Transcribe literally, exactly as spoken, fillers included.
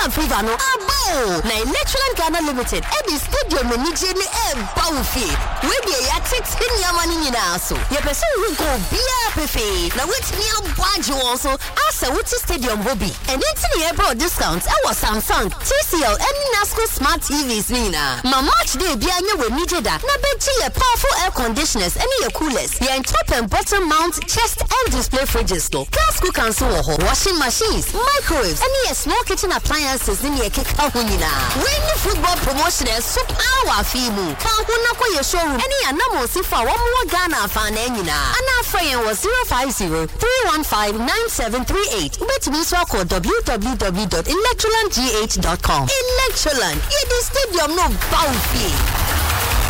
African fever no abo. Na Electroland Ghana Limited e di stadium ni je ni e ba wo fie. We dey ya tete nyama ni nyina so. Ye pese hu go bia pefe. Na wetimi abwaje won so asa wuti stadium hobby. And into the bro discounts e was Samsung, T C L and Nasco Smart T Vs nina. Ma match day bia nya we ni je da. Na beji ye powerful air conditioners and your coolers. Ye in top and bottom mount chest and display fridges to. Gas cookers so ho. Washing machines, microwaves, and your small kitchen appliances in your kick out nyina. When the football promotion so power fimu. Ka ho na ko ye showroom. Any anamo si fa wo mo Ghana fan nyina. Ana friend was zero five zero three one five nine seven three eight. Ubetimi so call w w w dot electroland g h dot com. Electroland, ye the stadium no bow fee.